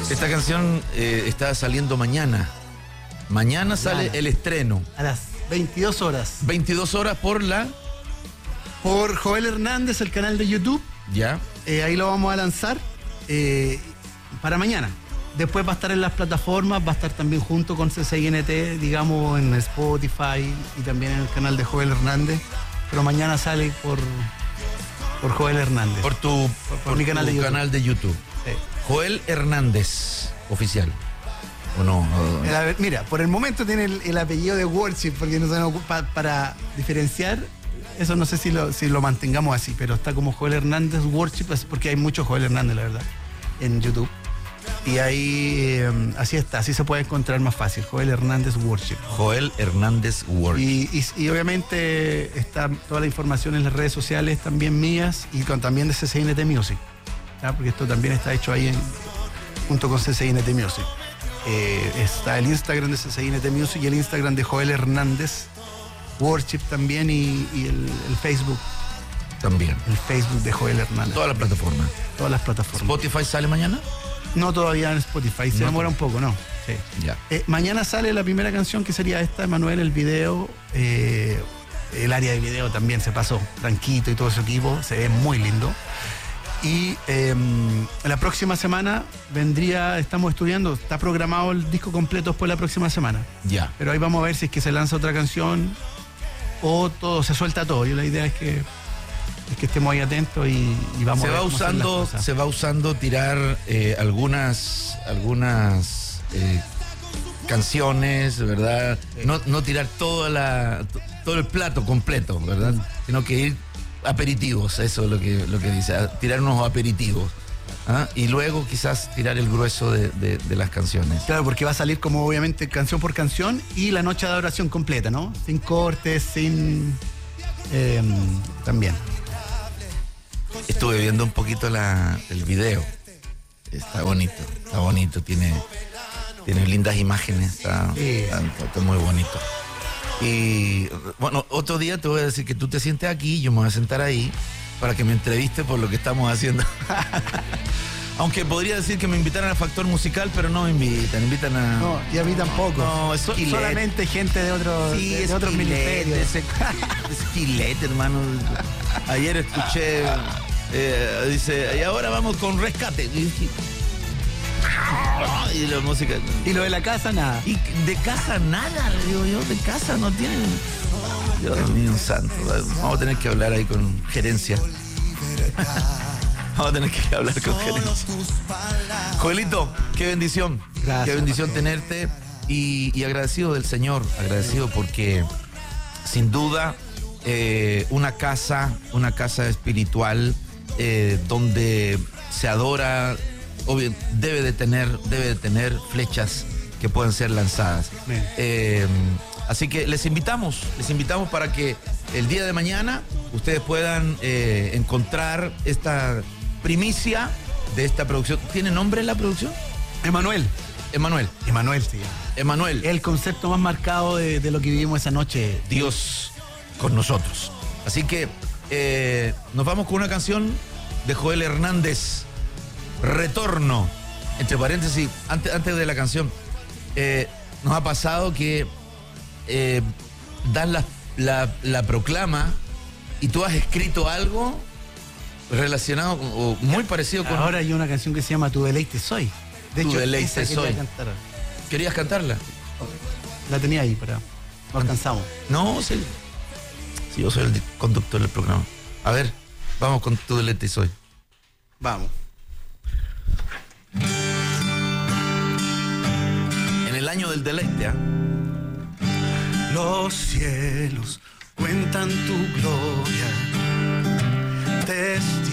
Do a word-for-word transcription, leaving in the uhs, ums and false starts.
Esta canción eh, está saliendo mañana. Mañana sale el estreno. A las veintidós horas. veintidós horas por la... Por Joel Hernández, el canal de YouTube. Ya. Eh, ahí lo vamos a lanzar eh, para mañana. Después va a estar en las plataformas, va a estar también junto con C C I N T, digamos, en Spotify y también en el canal de Joel Hernández. Pero mañana sale por, por Joel Hernández. Por tu, por, por mi canal, tu de canal de YouTube. Sí. Joel Hernández, oficial. ¿O no? El, mira, por el momento tiene el, el apellido de Worship, porque no se nos ocupa para diferenciar. Eso no sé si lo, si lo mantengamos así, pero está como Joel Hernández Worship, porque hay mucho Joel Hernández, la verdad, en YouTube. Y ahí, eh, así está, así se puede encontrar más fácil, Joel Hernández Worship. Joel Hernández Worship. Y, y, y obviamente está toda la información en las redes sociales también mías y con, también de C C I N T Music, ¿ya? Porque esto también está hecho ahí en, junto con C C I N T Music. Eh, está el Instagram de C C I N T Music y el Instagram de Joel Hernández Worship también y, y el, el Facebook. También. El Facebook de Joel Hernández. Todas las plataformas. Todas las plataformas. ¿Spotify sale mañana? No, todavía en Spotify, se no, demora un poco, ¿no? Sí. Ya. Eh, mañana sale la primera canción, que sería esta, Emanuel, el video. Eh, el área de video también se pasó, Franquito y todo su equipo, se ve muy lindo. Y eh, la próxima semana vendría, estamos estudiando, está programado el disco completo después de la próxima semana. Ya. Pero ahí vamos a ver si es que se lanza otra canción o todo, se suelta todo. Yo la idea es que es que estemos ahí atentos y, y vamos se a ver va cómo usando se va usando tirar eh, algunas algunas eh, canciones, ¿verdad? Sí. No, no tirar toda la todo el plato completo, ¿verdad? Mm. Sino que ir aperitivos, eso es lo que lo que dice, tirar unos aperitivos. ¿Ah? Y luego quizás tirar el grueso de, de, de las canciones. Claro, porque va a salir como obviamente canción por canción y la noche de adoración completa, ¿no? Sin cortes, sin eh, también. Estuve viendo un poquito la, el video. Está bonito, está bonito, tiene, tiene lindas imágenes, está, sí. está, está muy bonito. Y bueno, otro día te voy a decir que tú te sientes aquí, yo me voy a sentar ahí para que me entreviste por lo que estamos haciendo. Aunque podría decir que me invitaran a Factor Musical, pero no me invitan, invitan a... No, y a mí tampoco. No, es so, solamente gente de, otro, sí, de, de otros ministerios. Es Esquilet, hermano. Ayer escuché, eh, dice, y ahora vamos con Rescate. Y la música... Y lo de la casa, nada. Y de casa, nada, le digo yo, de casa no tienen... Dios mío santo, vamos a tener que hablar ahí con gerencia. Vamos a tener que hablar con gerencia. Joelito, qué bendición. Gracias, qué bendición pastor. Tenerte y, y agradecido del Señor, agradecido porque sin duda eh, una casa, una casa espiritual eh, donde se adora, obvio, debe de tener, debe de tener flechas que pueden ser lanzadas. Eh, así que les invitamos, les invitamos para que el día de mañana ustedes puedan eh, encontrar esta primicia de esta producción. ¿Tiene nombre la producción? Emanuel. Emanuel. Emanuel se llama. Emanuel. El concepto más marcado de, de lo que vivimos esa noche. Dios con nosotros. Así que eh, nos vamos con una canción de Joel Hernández, Retorno. Entre paréntesis, antes, antes de la canción, eh, nos ha pasado que eh, dan la, la, la proclama y tú has escrito algo relacionado o muy parecido con... Ahora hay una canción que se llama Tu Deleite Soy. De Tu hecho, Deleite esa Soy. cantar. ¿Querías cantarla? La tenía ahí, pero no alcanzamos. No, sí. Sí, yo soy el conductor del programa. A ver, vamos con Tu Deleite Soy. Vamos. En el año del deleite, ¿eh? Los cielos cuentan tu gloria, te